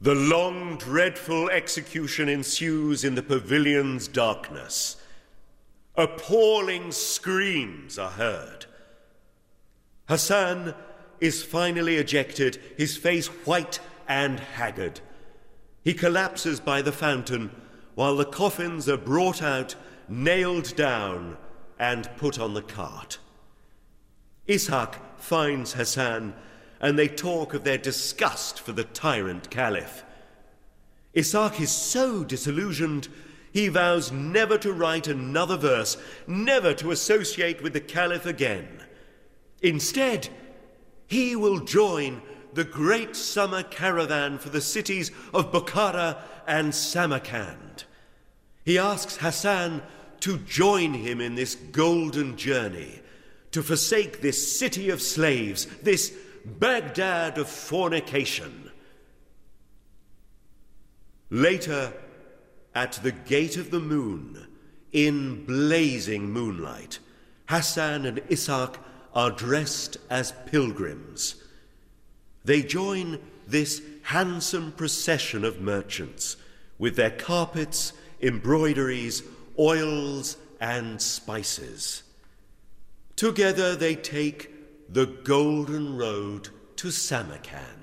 The long, dreadful execution ensues in the pavilion's darkness. Appalling screams are heard. Hassan is finally ejected, his face white and haggard. He collapses by the fountain while the coffins are brought out, nailed down, and put on the cart. Ishaq finds Hassan, and they talk of their disgust for the tyrant caliph. Ishaq is so disillusioned, he vows never to write another verse, never to associate with the caliph again. Instead, he will join the great summer caravan for the cities of Bukhara and Samarkand. He asks Hassan to join him in this golden journey, to forsake this city of slaves, this Baghdad of fornication. Later, at the Gate of the Moon, in blazing moonlight, Hassan and Ishaq are dressed as pilgrims. They join this handsome procession of merchants with their carpets, embroideries, oils, and spices. Together they take the golden road to Samarkand.